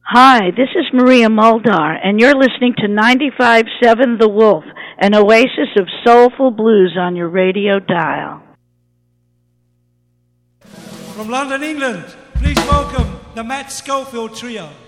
Hi, this is Maria Muldar, and you're listening to 95.7 The Wolf, an oasis of soulful blues on your radio dial. From London, England, please welcome the Matt Schofield Trio.